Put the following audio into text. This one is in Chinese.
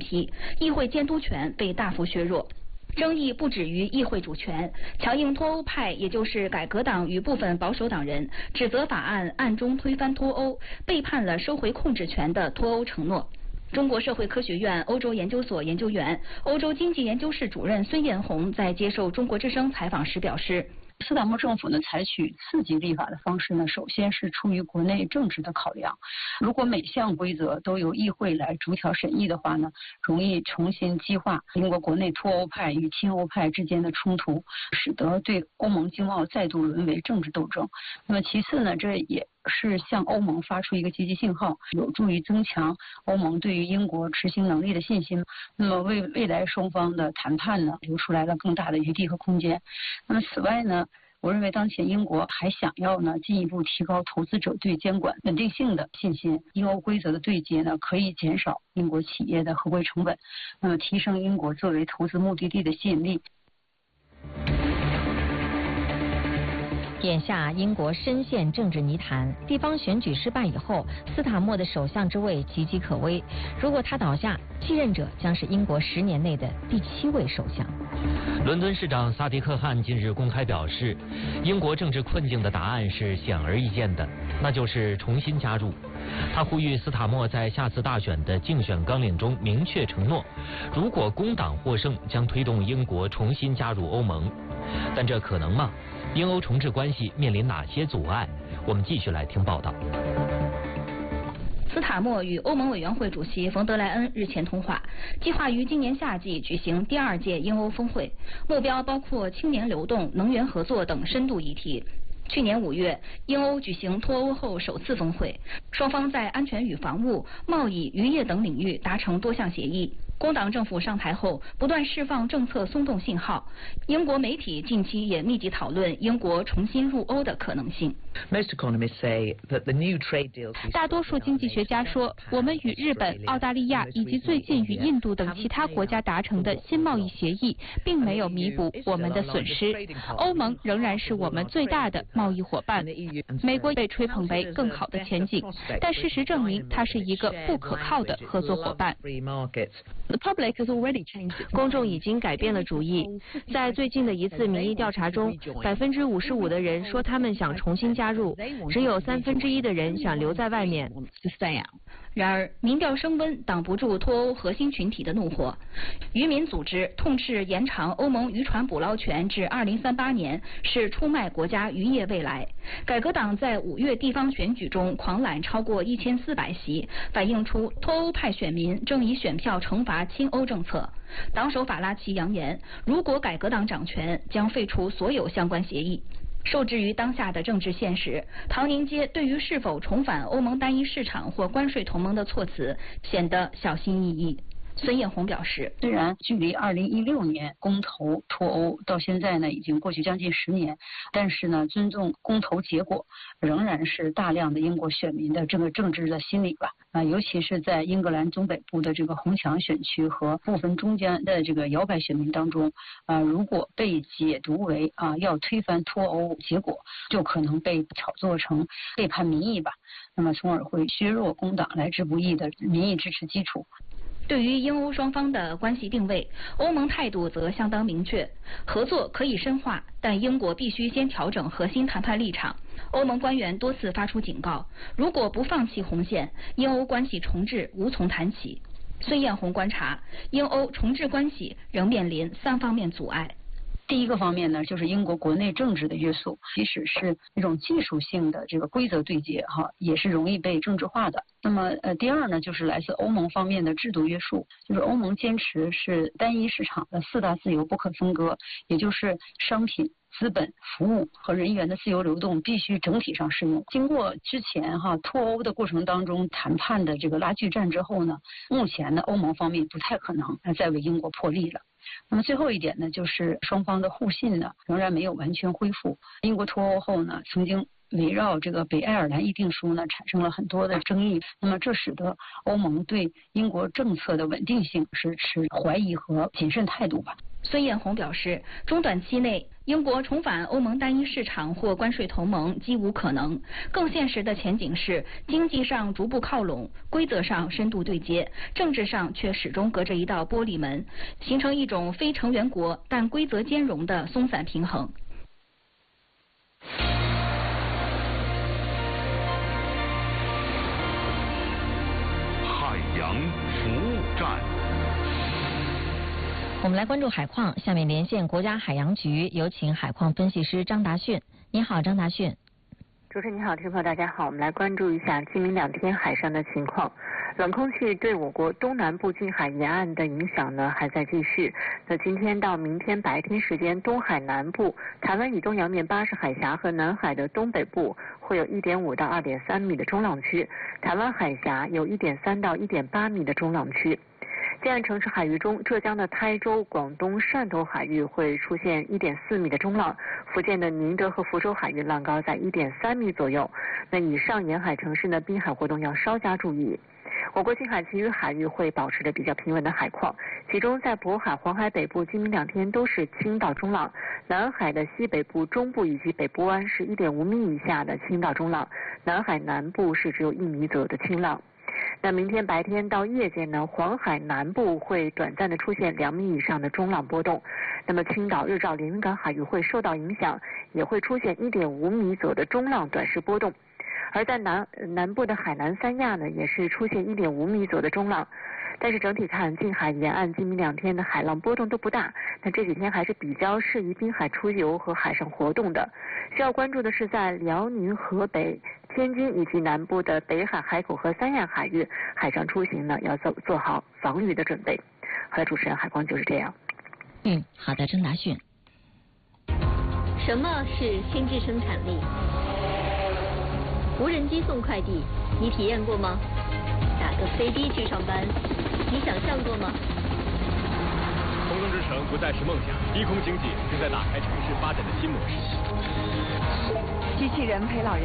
批，议会监督权被大幅削弱。争议不止于议会主权，强硬脱欧派，也就是改革党与部分保守党人，指责法案暗中推翻脱欧，背叛了收回控制权的脱欧承诺。中国社会科学院欧洲研究所研究员、欧洲经济研究室主任孙艳红在接受中国之声采访时表示。 斯坦默政府呢采取刺激立法的方式呢，首先是出于国内政治的考量。如果每项规则都由议会来逐条审议的话呢，容易重新激化英国国内脱欧派与亲欧派之间的冲突，使得对欧盟经贸再度沦为政治斗争。那么其次呢，这也是向欧盟发出一个积极信号，有助于增强欧盟对于英国执行能力的信心。那么为未来双方的谈判呢，留出来了更大的余地和空间。那么此外呢，我认为当前英国还想要呢进一步提高投资者对监管稳定性的信心。英欧规则的对接呢，可以减少英国企业的合规成本，那么提升英国作为投资目的地的吸引力。 眼下英国深陷政治泥潭，地方选举失败以后，斯塔默的首相之位岌岌可危。如果他倒下，继任者将是英国10年内的第7位首相。 伦敦市长萨迪克汗近日公开表示，英国政治困境的答案是显而易见的，那就是重新加入。他呼吁斯塔默在下次大选的竞选纲领中明确承诺，如果工党获胜，将推动英国重新加入欧盟。但这可能吗？英欧重置关系面临哪些阻碍？我们继续来听报道。 斯塔默与欧盟委员会主席冯德莱恩日前通话，计划于今年夏季举行第2届英欧峰会，目标包括青年流动、能源合作等深度议题。去年5月，英欧举行脱欧后首次峰会，双方在安全与防务、贸易、渔业等领域达成多项协议。工党政府上台后，不断释放政策松动信号。英国媒体近期也密集讨论英国重新入欧的可能性。 大多数经济学家说，我们与日本、澳大利亚以及最近与印度等其他国家达成的新贸易协议，并没有弥补我们的损失。欧盟仍然是我们最大的贸易伙伴。美国被吹捧为更好的前景，但事实证明它是一个不可靠的合作伙伴。 公众已经改变了主意。在最近的一次民意调查中，55%的人说他们想重新加入，只有1/3的人想留在外面。 然而，民调升温挡不住脱欧核心群体的怒火。渔民组织痛斥延长欧盟渔船捕捞权至2038年是出卖国家渔业未来。改革党在5月地方选举中狂揽超过1400席，反映出脱欧派选民正以选票惩罚亲欧政策。党首法拉奇扬言，如果改革党掌权，将废除所有相关协议。受制于当下的政治现实，唐宁街对于是否重返欧盟单一市场或关税同盟的措辞显得小心翼翼。孙艳红表示， 虽然距离2016年公投脱欧到现在呢已经过去将近10年，但是呢尊重公投结果仍然是大量的英国选民的这个政治的心理吧。尤其是在英格兰中北部的这个红墙选区和部分中间的这个摇摆选民当中，如果被解读为要推翻脱欧结果，就可能被炒作成背叛民意吧。那么从而会削弱工党来之不易的民意支持基础。 对于英欧双方的关系定位，欧盟态度则相当明确，合作可以深化，但英国必须先调整核心谈判立场。欧盟官员多次发出警告，如果不放弃红线，英欧关系重置无从谈起。孙艳红观察，英欧重置关系仍面临3方面阻碍。 第一个方面呢，就是英国国内政治的约束，即使是那种技术性的这个规则对接也是容易被政治化的。那么第二呢，就是来自欧盟方面的制度约束，就是欧盟坚持是单一市场的4大自由不可分割，也就是商品、资本、服务和人员的自由流动必须整体上适用。经过之前脱欧的过程当中谈判的这个拉锯战之后呢，目前呢欧盟方面不太可能再为英国破例了。那么最后一点呢，就是双方的互信呢仍然没有完全恢复。英国脱欧后呢，曾经围绕这个北爱尔兰议定书呢产生了很多的争议，那么这使得欧盟对英国政策的稳定性是持怀疑和谨慎态度吧。 孙艳红表示，中短期内英国重返欧盟单一市场或关税同盟几无可能。更现实的前景是经济上逐步靠拢，规则上深度对接，政治上却始终隔着一道玻璃门，形成一种非成员国但规则兼容的松散平衡。 海洋服务站。 我们来关注海况，下面连线国家海洋局，有请海况分析师张达迅。你好，张达迅。 主持人你好，听众朋友大家好，我们来关注一下今明2天海上的情况。冷空气对我国东南部近海沿岸的影响呢还在继续。那今天到明天白天时间，东海南部、台湾以东洋面巴士海峡和南海的东北部会有1.5到2.3米的中浪区，台湾海峡有1.3到1.8米的中浪区。沿岸城市海域中，浙江的台州、广东汕头海域会出现1.4米的中浪，福建的宁德和福州海域浪高在1.3米左右。那以上沿海城市呢，滨海活动要稍加注意。我国近海其余海域会保持着比较平稳的海况，其中在渤海、黄海北部今明2天都是轻到中浪，南海的西北部、中部以及北部湾是1.5米以下的轻到中浪，南海南部是只有1米左右的轻浪。那明天白天到夜间呢，黄海南部会短暂的出现2米以上的中浪波动。那么青岛、日照、连云港海域会受到影响，也会出现1.5米左右的中浪短时波动。而在南部的海南三亚呢，也是出现1.5米左右的中浪。但是整体看，近海沿岸今明2天的海浪波动都不大，那这几天还是比较适宜滨海出游和海上活动的。需要关注的是在辽宁、河北、天津以及南部的北海、海口和三亚海域，海上出行呢要做好防御的准备。好的，主持人，海况就是这样。 好的，张达迅。 什么是心智生产力？无人机送快递，你体验过吗？打个飞的去上班，你想象过吗？ 空中之城不再是梦想，低空经济正在打开城市发展的新模式。 机器人陪老人